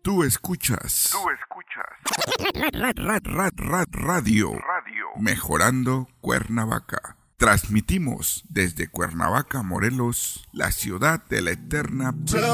Tú escuchas. Radio. Mejorando Cuernavaca. Transmitimos desde Cuernavaca, Morelos, la ciudad de la eterna